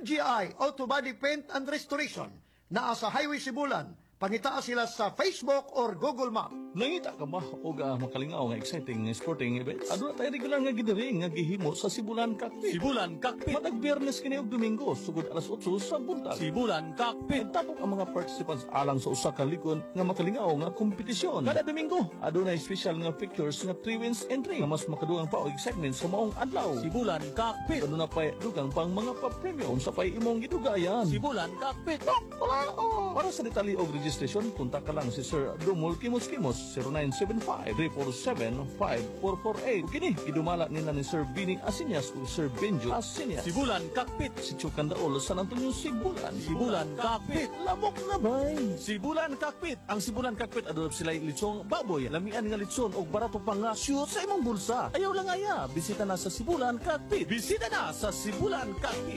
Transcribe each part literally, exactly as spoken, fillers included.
G I Auto Body Paint and Restoration naa sa Highway Sibulan. Pangitaa sila sa Facebook or Google Map. Nangita ka ba o ga makalingaw nga exciting sporting events? Ano na tayo regular nga gidiri nga gihimo sa Sibulan Cockpit. Sibulan Cockpit. Matag Biyernes kini og Domingo sugod alas otso sa buntag. Sibulan Cockpit. Tapos ang mga participants alang sa usa ka likod nga makalingaw nga kompetisyon. Kada Domingo adunay special nga pictures nga three wins entry nga mas makadugang pa og excitement sa maong adlaw. Sibulan Cockpit. Ano na pa dugang pang mga pa-premium sa pay imong gidugayan. Sibulan Cockpit. Wala oh. Para sa detalye og registration, punta ka lang si Sir Dumol Kimos Kimos zero nine seven five, three four seven, five four four eight. Kini gidumala nila ni Sir Bini Asinyas ug Sir Benjo Asinyas. Sibulan Cockpit. Si Chukandaol San Antonio Sibulan. Sibulan Cockpit. Lamok na bay. Sibulan Cockpit. Ang Sibulan Cockpit adunay sila litsong baboy, lamian nga litson og barato pa nga shoot sa imong bulsa. Ayaw lang aya, bisita na sa Sibulan Cockpit. Bisita na sa Sibulan Cockpit.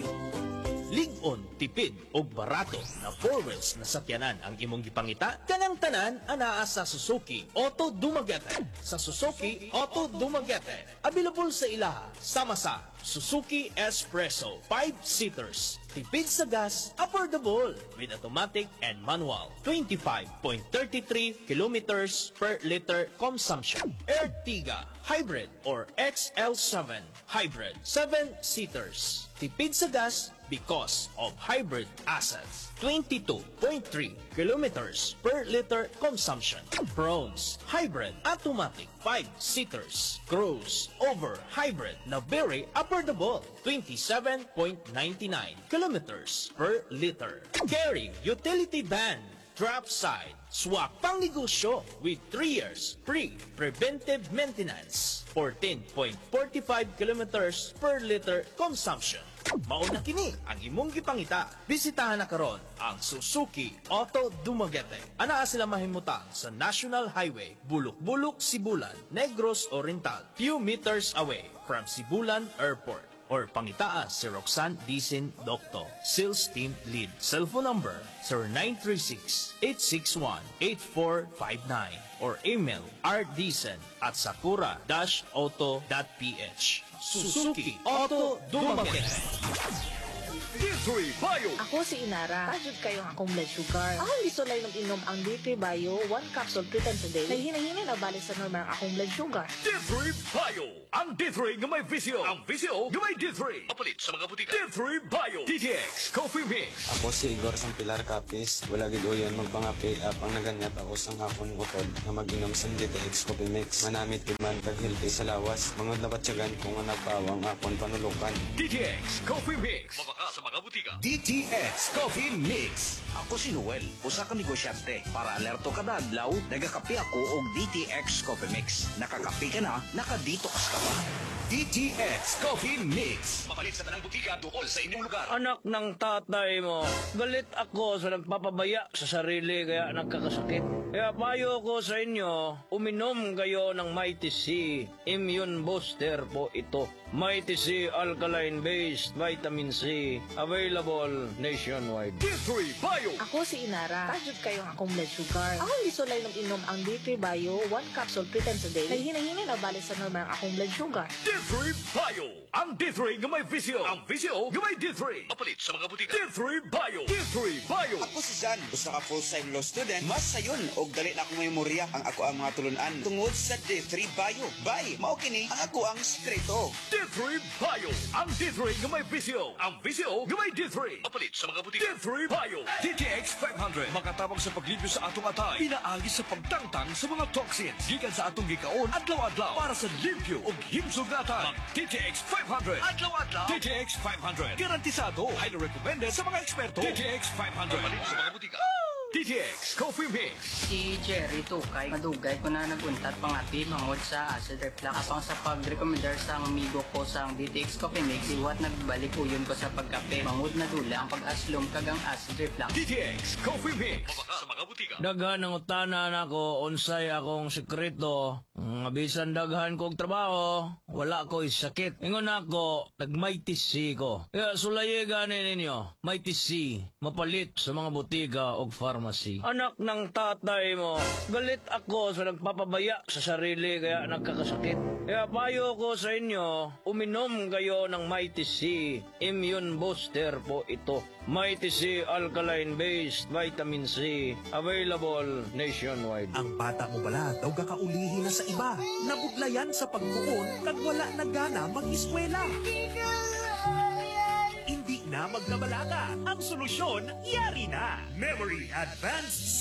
Lig-on, tipid og barato na four wheels na sakyanan ang imong gipangita kanang tanan anaa sa Suzuki Auto Dumaguete. Sa Suzuki Auto Dumaguete, available sa ilaha sama sa Suzuki Espresso five seaters, tipid sa gas, affordable with automatic and manual, twenty-five point three three kilometers per liter consumption. Ertiga Hybrid or X L seven Hybrid, seven seaters, tipid sa gas because of hybrid assets, twenty-two point three kilometers per liter consumption. Bronze Hybrid Automatic five seaters, cruise over hybrid na very affordable, twenty-seven point nine nine kilometers per liter. Carry Utility Van Drop Side Swap Pangnegosyo with three years free preventive maintenance, fourteen point four five kilometers per liter consumption. Mauna kini ang imong gipangita. Bisitahan na karon ang Suzuki Auto Dumaguete. Anaa sila mahimutang sa National Highway, Bulok-Bulok, Sibulan, Negros Oriental, few meters away from Sibulan Airport. Or pangitaan si Roxanne Dicen Docto, Sales Team Lead. Cellphone number zero nine three six, eight six one, eight four five nine or email rdicen at sakura dash auto dot ph. Suzuki Auto Dumaguete. D three Bio. Ako si Inara. Tajud kayo ang akong blood sugar. Ako liso lang ng inom ang D three Bio, one capsule three times a day. Nahihina-hina na balik sa normal ang akong blood sugar. D three Bio. Ang D three nga may visyo. Ang visyo nga may D three. Papalit sa mga butika. D three Bio. D T X Coffee Mix. Ako si Igor sang Pilar Capis. Wala gid uyon magpangapi apang naganyat ako sang akong utod nga mag-inom sang D T X Coffee Mix. Manamit man kag healthy sa lawas. Mga nabatyagan ko nga nagpawang akon panulukan. D T X Coffee Mix. Mabaka sa mga butika. D T X Coffee Mix. Ako si Noel, usa ka negosyante. Para alerto ka na adlaw, nagakape ako og D T X Coffee Mix. Nakakape ka na, nakadetox ka pa. D T X Coffee Mix. Mapalit sa tanang butika tukol sa inyong lugar. Anak ng tatay mo, galit ako sa nagpapabaya sa sarili kaya nagkakasakit. Kaya payo ko sa inyo, uminom kayo ng Mighty C. Immune Booster po ito. Mighty C Alkaline Based Vitamin C. Available nationwide. D three Bio. Ako si Inara. Tajud kayo ang akong blood sugar. Ako liso lang ng inom ang D three Bio, one capsule three times a day. Nahihina-hina na balik sa normal ang akong blood sugar. D three Bio. Ang D three nga may visyo. Ang visyo nga may D three. Papalit sa mga butika. D three Bio. D three Bio. Ako si Jan, usa ka full-time law student. Mas sayon og dali na akong memorya ang ako ang mga tulunan tungod sa D three Bio. Bay, mao kini ang ako ang sekreto. D three Bio. Ang D three nga may visyo. Ang visyo nga may D three. Papalit sa mga butika. D three Bio. D T X five hundred. Makatabang sa paglibyo sa atong atay. Pinaagi sa pagtangtang sa mga toxins. Gikan sa atong gikaon adlaw-adlaw para sa limpyo ug himsugatan. Mag D T X five hundred. Adlaw-adlaw. D T X five hundred. Garantisado. Highly recommended sa mga eksperto. D T X five hundred. Papalit sa mga butika. D T X Coffee Mix. Si Jerry Tukay, madugay ko na naguntat pangapi mangod sa acid reflux. Apang sa pag-recommendar sa amigo ko sa D T X Coffee Mix, iwat nagbalik uyon ko sa pagkape. Mangod na dula ang pag-aslom kagang acid reflux. D T X Coffee Mix. Mabaka sa mga butika. Daghan ang utanan ako, unsay akong sekreto. Nga bisan daghan kong trabaho, wala ko sakit. Ingon ako, nag-Mighty C ko. Kaya sulaye ganin ninyo, Mighty C, mapalit sa mga butika o pharmacy. pharmacy. Anak ng tatay mo, galit ako sa nagpapabaya sa sarili kaya nagkakasakit. Kaya payo ko sa inyo, uminom kayo ng Mighty C. Immune booster po ito. Mighty C alkaline-based vitamin C. Available nationwide. Ang bata mo bala daw gakaulihin na sa iba. Nabudlayan sa pagtuon kag wala na gana mag-eskwela. Hindi na magkabalaga. Ang solusyon, yari na. Memory Advanced